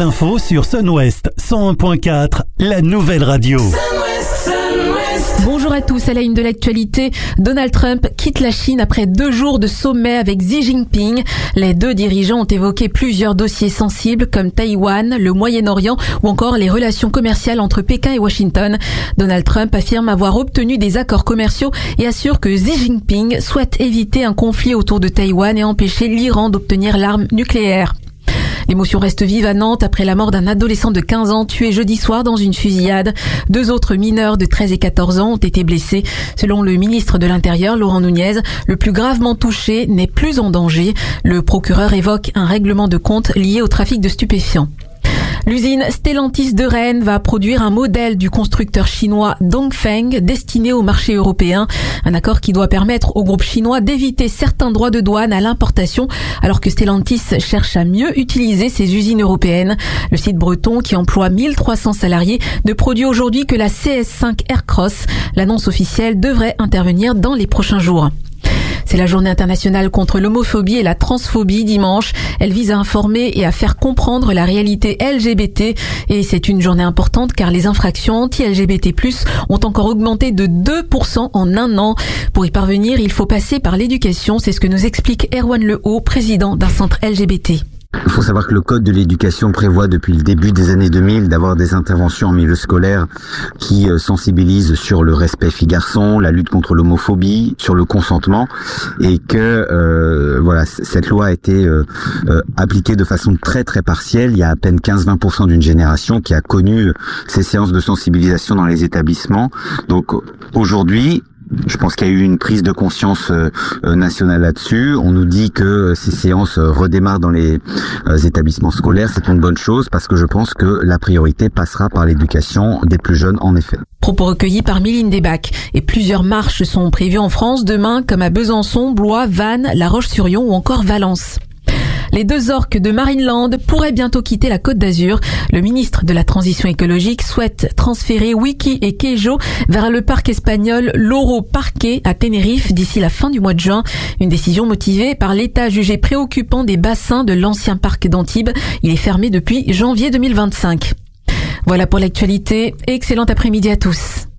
l'info sur Sun-Ouest 101.4, la nouvelle radio. Bonjour à tous, à la une de l'actualité, Donald Trump quitte la Chine après 2 jours de sommet avec Xi Jinping. Les deux dirigeants ont évoqué plusieurs dossiers sensibles comme Taïwan, le Moyen-Orient ou encore les relations commerciales entre Pékin et Washington. Donald Trump affirme avoir obtenu des accords commerciaux et assure que Xi Jinping souhaite éviter un conflit autour de Taïwan et empêcher l'Iran d'obtenir l'arme nucléaire. L'émotion reste vive à Nantes après la mort d'un adolescent de 15 ans tué jeudi soir dans une fusillade. 2 autres mineurs de 13 et 14 ans ont été blessés. Selon le ministre de l'Intérieur, Laurent Nunez, le plus gravement touché n'est plus en danger. Le procureur évoque un règlement de compte lié au trafic de stupéfiants. L'usine Stellantis de Rennes va produire un modèle du constructeur chinois Dongfeng destiné au marché européen. Un accord qui doit permettre au groupe chinois d'éviter certains droits de douane à l'importation alors que Stellantis cherche à mieux utiliser ses usines européennes. Le site breton qui emploie 1300 salariés ne produit aujourd'hui que la CS5 Aircross. L'annonce officielle devrait intervenir dans les prochains jours. C'est la journée internationale contre l'homophobie et la transphobie dimanche. Elle vise à informer et à faire comprendre la réalité LGBT. Et c'est une journée importante car les infractions anti-LGBT+, ont encore augmenté de 2% en 1 an. Pour y parvenir, il faut passer par l'éducation. C'est ce que nous explique Erwan Lehaut, président d'un centre LGBT. Il faut savoir que le Code de l'éducation prévoit depuis le début des années 2000 d'avoir des interventions en milieu scolaire qui sensibilisent sur le respect filles-garçons, la lutte contre l'homophobie, sur le consentement, et que cette loi a été appliquée de façon très très partielle. Il y a à peine 15-20% d'une génération qui a connu ces séances de sensibilisation dans les établissements. Donc aujourd'hui, je pense qu'il y a eu une prise de conscience nationale là-dessus. On nous dit que ces séances redémarrent dans les établissements scolaires. C'est une bonne chose parce que je pense que la priorité passera par l'éducation des plus jeunes, en effet. Propos recueillis par Méline Desbacs. Et plusieurs marches sont prévues en France demain, comme à Besançon, Blois, Vannes, La Roche-sur-Yon ou encore Valence. Les 2 orques de Marineland pourraient bientôt quitter la Côte d'Azur. Le ministre de la Transition écologique souhaite transférer Wiki et Queijo vers le parc espagnol Loro Parque à Tenerife d'ici la fin du mois de juin. Une décision motivée par l'état jugé préoccupant des bassins de l'ancien parc d'Antibes. Il est fermé depuis janvier 2025. Voilà pour l'actualité. Excellent après-midi à tous.